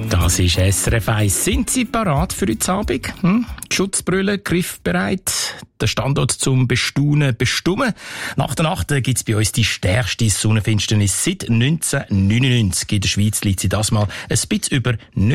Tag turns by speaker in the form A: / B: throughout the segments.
A: Das ist SRF 1. Sind Sie parat für heute Abend? Die Schutzbrille griffbereit? Der Standort zum Bestaunen bestimmen? Nach der Nacht gibt es bei uns die stärkste Sonnenfinsternis seit 1999. In der Schweiz liegt sie das mal ein bisschen über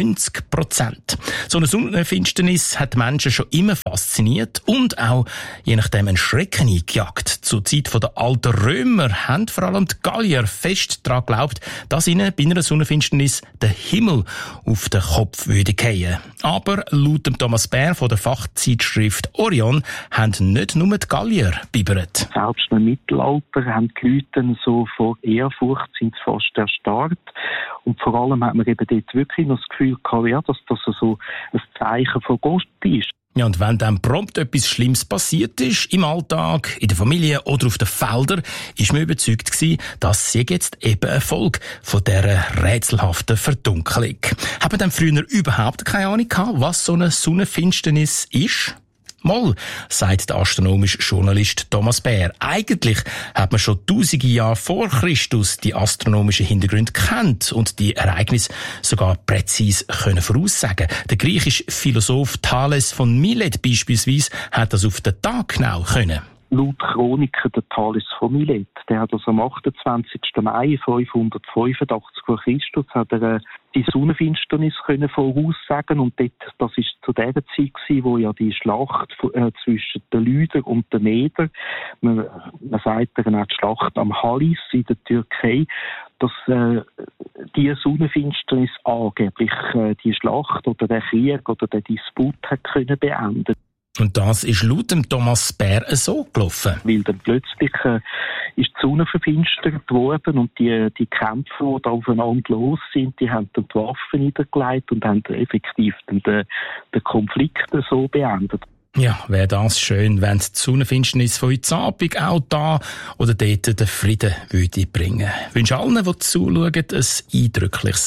A: 90%. So eine Sonnenfinsternis hat Menschen schon immer fasziniert und auch je nachdem einen Schrecken eingejagt. Zur Zeit der alten Römer haben vor allem die Gallier fest daran geglaubt, dass ihnen bei einer Sonnenfinsternis der Himmel auf den Kopf würde fallen. Aber laut dem Thomas Bär von der Fachzeitschrift Orion haben nicht nur die Gallier bibbert.
B: Selbst im Mittelalter haben die Leute so vor Ehrfurcht sind fast erstarrt. Und vor allem hat man eben dort wirklich noch das Gefühl gehabt, ja, dass das so ein Zeichen von Gott ist.
A: Ja, und wenn dann prompt etwas Schlimmes passiert ist, im Alltag, in der Familie oder auf den Feldern, ist man überzeugt gewesen, dass sie jetzt eben eine Folge von dieser rätselhaften Verdunkelung. Haben dann früher überhaupt keine Ahnung gehabt, was so eine Sonnenfinsternis ist? Mal, sagt der astronomische Journalist Thomas Bär. Eigentlich hat man schon tausende Jahre vor Christus die astronomischen Hintergründe kennt und die Ereignisse sogar präzise können voraussagen. Der griechische Philosoph Thales von Milet beispielsweise hat das auf den Tag genau können.
B: Laut Chroniker der Thales von Milet, der hat das am 28. Mai 585 vor Christus hat er die Sonnenfinsternis können voraussagen und dort, das ist zu der Zeit gewesen, wo ja die Schlacht zwischen den Lydern und den Meder, man sagt dann auch die Schlacht am Halis in der Türkei, dass die Sonnenfinsternis angeblich die Schlacht oder der Krieg oder der Disput hat können beenden.
A: Und das ist laut dem Thomas Bär so gelaufen.
B: Weil dann plötzlich ist die Sonne verfinstert worden und die Kämpfer, die da aufeinander los sind, die haben dann die Waffen niedergelegt und haben effektiv dann den Konflikt so beendet.
A: Ja, wäre das schön, wenn die Sonnenfinsternis von heute Abend auch da oder dort den Frieden würde bringen. Ich wünsche allen, die zuschauen, ein eindrückliches